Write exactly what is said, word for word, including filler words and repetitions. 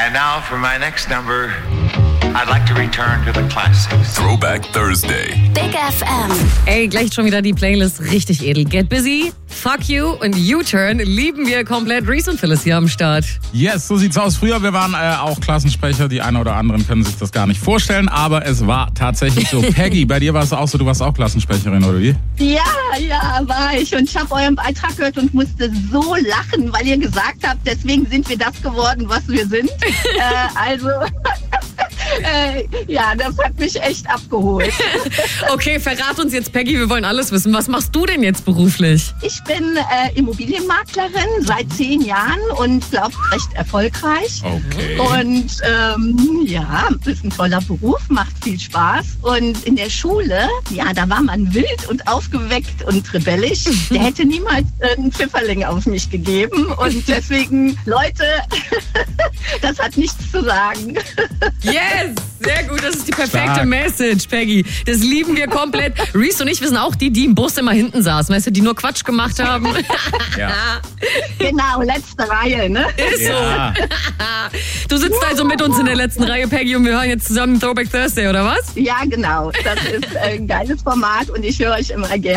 And now for my next number, I'd like to return to the classics. Throwback Thursday. Big F M. Ey, gleich schon wieder die Playlist richtig edel. Get Busy, Fuck You und U-Turn lieben wir komplett. Reese und Phyllis hier am Start. Yes, so sieht's aus. Früher, wir waren äh, auch Klassensprecher. Die einen oder anderen können sich das gar nicht vorstellen, aber es war tatsächlich so. Peggy, bei dir war es auch so, du warst auch Klassensprecherin, oder wie? Ja, ja, war ich. Und ich habe euren Beitrag gehört und musste so lachen, weil ihr gesagt habt, deswegen sind wir das geworden, was wir sind. äh, also... Äh, ja, das hat mich echt abgeholt. Okay, verrat uns jetzt, Peggy, wir wollen alles wissen. Was machst du denn jetzt beruflich? Ich bin äh, Immobilienmaklerin seit zehn Jahren und glaube recht erfolgreich. Okay. Und ähm, ja, ist ein toller Beruf, macht viel Spaß. Und in der Schule, ja, da war man wild und aufgeweckt und rebellisch. Der hätte niemals einen Pfifferling auf mich gegeben. Und deswegen, Leute, das hat nichts zu sagen. Yes, sehr gut, das ist die perfekte Stark. Message, Peggy. Das lieben wir komplett. Reese und ich, wir sind auch die, die im Bus immer hinten saßen, weißt du, die nur Quatsch gemacht haben. Ja. Genau, letzte Reihe, ne? Ist so. Ja. Du sitzt also mit uns in der letzten Reihe, Peggy, und wir hören jetzt zusammen Throwback Thursday, oder was? Ja, genau. Das ist ein geiles Format und ich höre euch immer gerne.